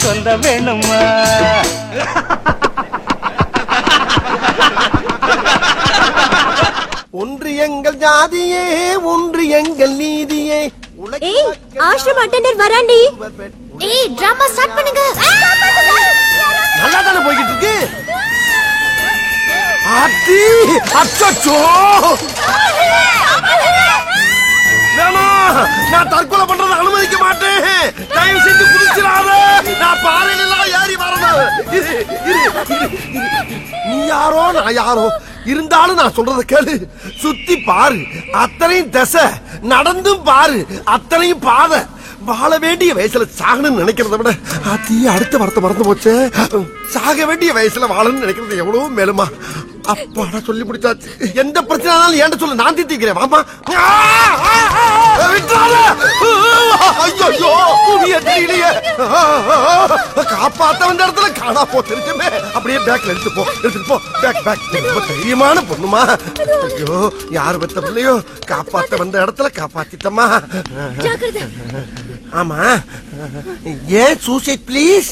சொல்ல வேணுமா? ஒன்று எங்கள் ஜாதியே, ஒன்று எங்கள் நீதியே. ஏய், ஆஷ்ரம் அட்டெண்டர் வராண்டி. ஏய், டிராமா ஸ்டார்ட் பண்ணுங்க. நல்லா தானே போய்கிட்டு இருக்கு. ஆத்தி அச்சோ, நான் தற்கொலை பண்றதை அனுமதிக்க மாட்டேன். தயவு செஞ்சு குதிச்சிடாத. நான் பாறையில ஏறி வரணும். நீ யாரோ நான் யாரோ இருந்தாலும் நான் சொல்றத கேளு. சுத்தி பாரு, அத்தனையும் திசை. நடந்தும் பாரு, அத்தனையும் பாதை. வாழ வேண்டிய வயசுல சாகணும்னு நினைக்கிறத விட அத்தி அடுத்த வார்த்தை மறந்து போச்சு. சாக வேண்டிய வயசுல வாழணும்னு நினைக்கிறது எவ்வளவு மேலுமா. அப்பாடா சொல்லி முடிச்சாச்சு. எந்த பிரச்சனைனாலும் ஏன்ட சொல்ல, நான் தீர்த்திக்கிறேன். வாமா. காப்பாத்த வந்த இடத்துல காணா போச்சிருச்சுமே. அப்படியே பேக்ல எடுத்து போ, எடுத்துட்டு போ. Back back. ரொம்ப தைரியமான பொண்ணுமா. ஐயோ, யாரு பெத்த பிள்ளையோ காப்பாத்த வந்த இடத்துல காப்பாத்திட்டமா. ஆமா, ஏன் சூசைட் ப்ளீஸ்?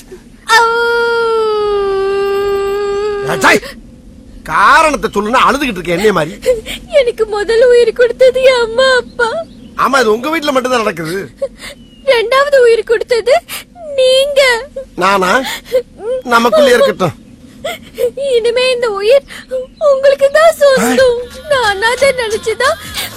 காரணத்தை சொல்லுன்னா அழுதுகிட்டு இருக்க என்னைய மாதிரி. எனக்கு முதல் உயிர் கொடுத்தது என் அம்மா அப்பா. ஆமா, இது உங்க வீட்டுல மட்டும் தான் நடக்குது. ரெண்டாவது உயிர் கொடுத்தது நீங்க. நானா? நமக்குள்ளே இருக்கட்டும். இனிமே இந்த உயிர் உங்களுக்கு தான் சொந்தம். நான் அதை நினைச்சுதான்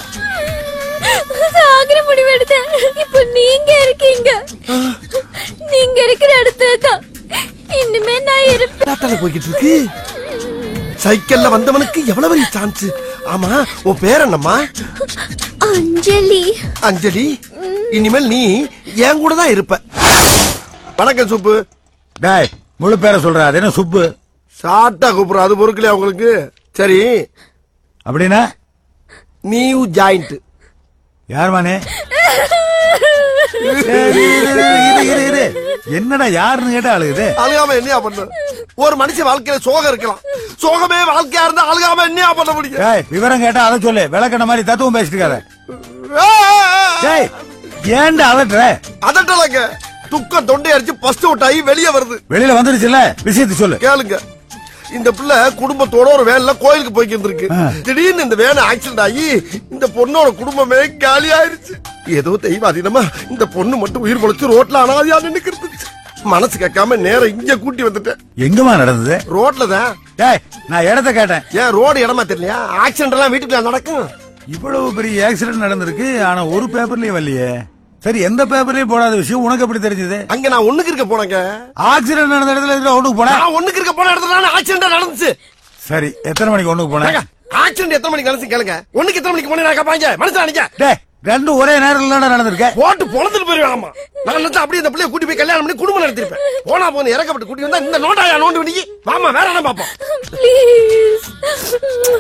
சாகர முடிவெடுத்தேன். இப்ப நீங்க இருக்கீங்க. நீங்க இருக்கிற இடத்துலதான் இனிமே நான் இருப்பேன். போய்கிட்டு இருக்கு. சைக்கிள்ல வந்தவனுக்கு எவ்வளவு பெரிய சான்ஸ். ஆமா, உன் பேர் என்னம்மா? அஞ்சலி. அஞ்சலி, இனிமேல் நீ என் கூட தான் இருப்ப. வணக்கம் சுப்பு. டேய், முழு பேரை சொல்ற. அது என்ன சுப்பு? ஷார்ட்டா கூப்பிடுற, அது பொறுக்கலையா உங்களுக்கு? சரி, அப்படின்னா நியூ ஜாயிண்ட். யார் மானே? என்னடா யாருன்னு கேட்டா அழுகுது. அழுகாம என்னையா பண்ண? ஒரு மனுஷன் வாழ்க்கையில சோகம் இருக்கலாம். சோகமே வாழ்க்கையா இருந்தா அழுகாம என்னையா பண்ண முடியும்? விவரம் கேட்டா அதை சொல்லு. விளக்கண மாதிரி தத்துவம் பேசிட்டு இருக்காத. ஏன்டா அலட்டுற? அதட்டலங்க, துக்கம் தொண்டை அடிச்சு பஸ்ட் அவுட் ஆகி வெளியே வருது. வெளியில வந்துருச்சுல, விஷயத்தை சொல்லு. கேளுங்க. இந்த பிள்ளை குடும்பத்தோட ஒரு வேன்ல கோயிலுக்கு போய்க்கு இருக்கு. திடீர்னு இந்த வேன் ஆக்சிடென்ட் ஆகி இந்த பொண்ணோட குடும்பமே காலி ஆயிருச்சு. ஏதோ தெய்வாதீனமா இந்த பொண்ணு மட்டும் உயிர் பொழைச்சு ரோட்ல அனாதையா நின்னுக்கிறது. மனசு கேட்காம நேரம் இங்க கூட்டி வந்துட்டேன். எங்கம்மா நடந்தது? ரோட்ல தான். நான் இடத்த கேட்டேன். ஏன் ரோடு இடமா தெரியலையா? ஆக்சிடென்ட் எல்லாம் வீட்டுக்குள்ள நடக்கும். இவ்வளவு பெரிய ஆக்சிடென்ட் நடந்திருக்கு, ஆனா ஒரு பேப்பர்லயும் வரலையே. சரி, எந்த பேப்பர்லயும் போடாத விஷயம் உனக்கு எப்படி தெரிஞ்சது? அங்க நான் ஒண்ணுக்கு இருக்க போனேங்க. ஆக்சிடென்ட் நடந்த இடத்துல ஒண்ணுக்கு போன? நான் ஒண்ணுக்கு இருக்க போன இடத்துல ஆக்சிடென்ட் நடந்துச்சு. சரி, எத்தனை மணிக்கு ஒண்ணுக்கு போன? ஆக்சிடென்ட் எத்தனை மணிக்கு நடந்துச்சு கேளுங்க. ஒண்ணுக்கு எத்தனை மணிக்கு போனேன் கேட்பாங்க. மனசுல நினைக்க ரெண்டும் ஒரே நேரத்துல நடந்திருக்க. போட்டு பொழந்துட்டு போயிருவாமா. நான் நினைச்சா அப்படியே இந்த பிள்ளைய கூட்டி போய் கல்யாணம் பண்ணி குடும்பம் நடத்திருப்பேன். போனா போன இறக்கப்பட்டு கூட்டி வந்தா இந்த நோண்டாயா நோண்டு பண்ணி வாமா வேற என்ன பாப்போம்.